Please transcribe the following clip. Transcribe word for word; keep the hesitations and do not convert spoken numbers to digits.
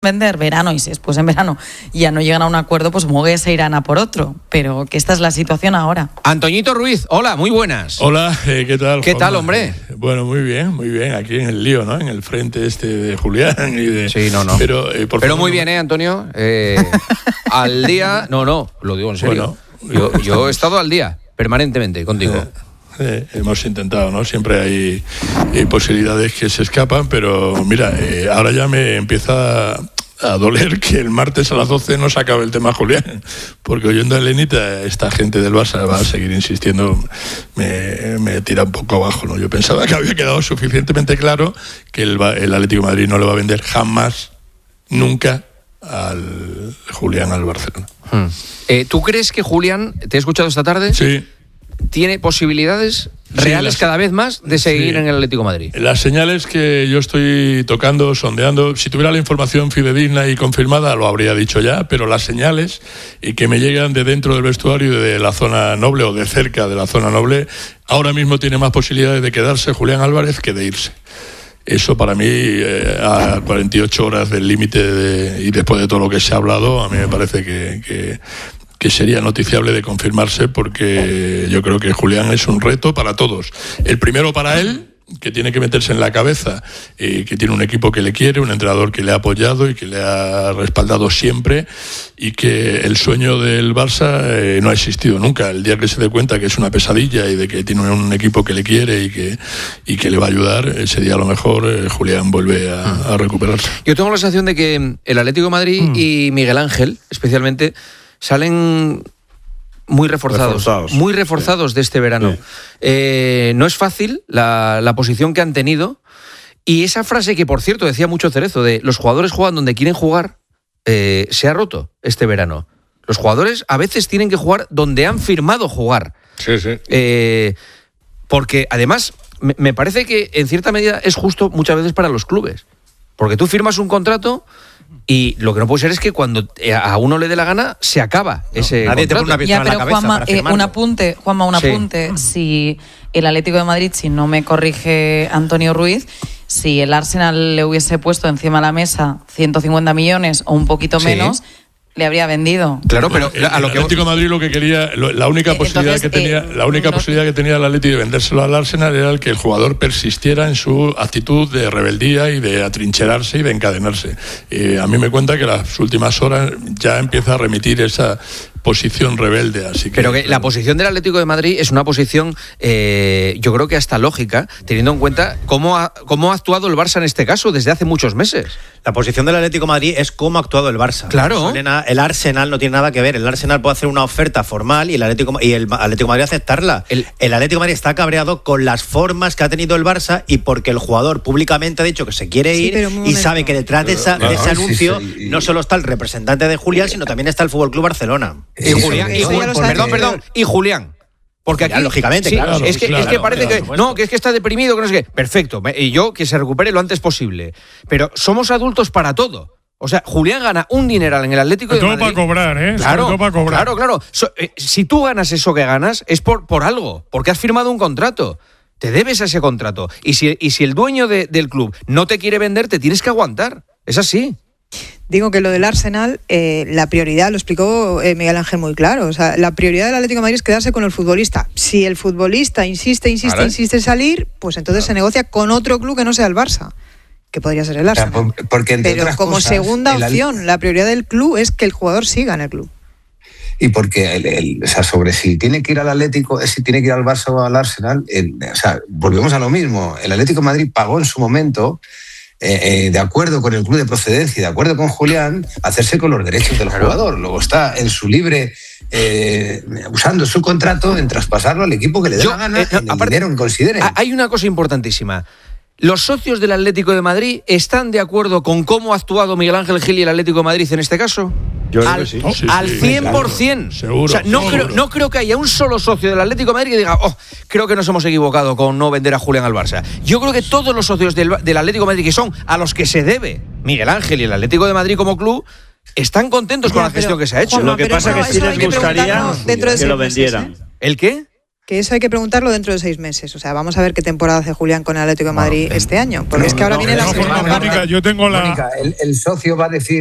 vender verano, y si después en verano ya no llegan a un acuerdo, pues Mogué se irán a por otro, pero que esta es la situación ahora. Antoñito Ruiz, hola, muy buenas. Hola, eh, ¿qué tal? ¿Qué Juanma? tal, hombre? Eh, bueno, muy bien, muy bien, aquí en el lío, ¿no? En el frente este de Julián y de... Sí, no, no. Pero, eh, por pero favor, muy no... bien, ¿eh, Antonio? Eh, al día, no, no, lo digo en serio. Bueno, yo, yo he estado al día, permanentemente, contigo. Eh, eh, hemos intentado, ¿no? Siempre hay, hay posibilidades que se escapan, pero mira, eh, ahora ya me empieza... a doler que el martes a las doce no se acabe el tema Julián, porque oyendo a Elenita, esta gente del Barça va a seguir insistiendo, me, me tira un poco abajo, ¿no? Yo pensaba que había quedado suficientemente claro que el, el Atlético de Madrid no le va a vender jamás, nunca, al Julián al Barcelona. Hmm. Eh, ¿Tú crees que Julián, te he escuchado esta tarde? Sí. ¿Tiene posibilidades reales sí, las, cada vez más de seguir sí. en el Atlético de Madrid? Las señales que yo estoy tocando, sondeando, si tuviera la información fidedigna y confirmada lo habría dicho ya, pero las señales y que me llegan de dentro del vestuario y de la zona noble o de cerca de la zona noble, ahora mismo tiene más posibilidades de quedarse Julián Álvarez que de irse. Eso para mí, eh, a cuarenta y ocho horas del límite de, y después de todo lo que se ha hablado, a mí me parece que... que que sería noticiable de confirmarse, porque yo creo que Julián es un reto para todos. El primero para él, que tiene que meterse en la cabeza, eh, que tiene un equipo que le quiere, un entrenador que le ha apoyado y que le ha respaldado siempre, y que el sueño del Barça eh, no ha existido nunca. El día que se dé cuenta que es una pesadilla y de que tiene un equipo que le quiere y que, y que le va a ayudar, ese día a lo mejor eh, Julián vuelve a, a recuperarse. Yo tengo la sensación de que el Atlético de Madrid mm. y Miguel Ángel, especialmente, salen muy reforzados, reforzados. muy reforzados sí. de este verano. Sí. Eh, no es fácil la, la posición que han tenido, y esa frase que, por cierto, decía mucho Cerezo, de los jugadores juegan donde quieren jugar, eh, se ha roto este verano. Los jugadores a veces tienen que jugar donde han firmado jugar. Sí, sí. Eh, porque, además, me, me parece que en cierta medida es justo muchas veces para los clubes. Porque tú firmas un contrato... y lo que no puede ser es que cuando a uno le dé la gana se acaba no, ese nadie contrato. te pone una pistola ya, pero en la cabeza Juanma, para eh, un apunte, Juanma, un apunte. Sí. Si el Atlético de Madrid, si no me corrige Antonio Ruiz, si el Arsenal le hubiese puesto encima de la mesa ciento cincuenta millones o un poquito sí. menos, le habría vendido. Claro, pero el, a lo el que Atlético de Madrid lo que quería, lo, la única posibilidad Entonces, que tenía, eh, la única no, posibilidad que tenía el Atlético de vendérselo al Arsenal era el que el jugador persistiera en su actitud de rebeldía y de atrincherarse y de encadenarse. Eh, a mí me cuenta que las últimas horas ya empieza a remitir esa posición rebelde, así que... Pero que la posición del Atlético de Madrid es una posición, eh, yo creo que hasta lógica, teniendo en cuenta cómo ha, cómo ha actuado el Barça en este caso desde hace muchos meses. La posición del Atlético de Madrid es cómo ha actuado el Barça. Claro. El Arsenal no tiene nada que ver. El Arsenal puede hacer una oferta formal y el Atlético, y el Atlético de Madrid aceptarla. El, el Atlético de Madrid está cabreado con las formas que ha tenido el Barça y porque el jugador públicamente ha dicho que se quiere ir sí, y sabe que detrás de, esa, de ese no, anuncio sí, sí. no solo está el representante de Julián, sino también está el F C Barcelona. Y Julián, y Julián perdón, perdón, y Julián. Porque aquí, ya, lógicamente, sí, claro. Es que, claro, es que parece claro, que no, que es que está deprimido, que no sé qué. Perfecto, y yo que se recupere lo antes posible. Pero somos adultos para todo. O sea, Julián gana un dineral en el Atlético de Madrid. Todo para cobrar, ¿eh? Claro, todo para cobrar. Claro, claro. So, eh, si tú ganas eso que ganas, es por, por algo, porque has firmado un contrato. Te debes a ese contrato. Y si, y si el dueño de, del club no te quiere vender, te tienes que aguantar. Es así. Digo que lo del Arsenal, eh, la prioridad, lo explicó eh, Miguel Ángel muy claro, o sea, la prioridad del Atlético de Madrid es quedarse con el futbolista. Si el futbolista insiste, insiste, ¿vale? insiste en salir, pues entonces claro. se negocia con otro club que no sea el Barça, que podría ser el Arsenal. O sea, porque Pero como cosas, segunda el... opción, la prioridad del club es que el jugador siga en el club. Y porque, el, el, o sea, sobre si tiene que ir al Atlético, si tiene que ir al Barça o al Arsenal, el, o sea, volvemos a lo mismo. El Atlético de Madrid pagó en su momento... Eh, eh, de acuerdo con el club de procedencia y de acuerdo con Julián, hacerse con los derechos del jugador. Luego está en su libre, eh, usando su contrato en traspasarlo al equipo que le dé la gana, eh, en el aparte, dinero que considere. Hay una cosa importantísima. ¿Los socios del Atlético de Madrid están de acuerdo con cómo ha actuado Miguel Ángel Gil y el Atlético de Madrid en este caso? Yo al, creo que sí. Oh, sí, al sí, cien por ciento. Claro, seguro, o sea, no, seguro. creo, no creo que haya un solo socio del Atlético de Madrid que diga, oh, creo que nos hemos equivocado con no vender a Julián al Barça. Yo creo que todos los socios del, del Atlético de Madrid, que son a los que se debe Miguel Ángel y el Atlético de Madrid como club, están contentos ya, con la gestión que se ha hecho. Juanma, lo que pasa es no, que sí les gustaría que lo vendieran. ¿eh? ¿El qué? Que eso hay que preguntarlo dentro de seis meses. O sea, vamos a ver qué temporada hace Julián con el Atlético de Madrid bueno, este año. Porque no, es que ahora no, viene no, la segunda parte. Mónica, yo tengo la... Mónica, el, el socio va a decir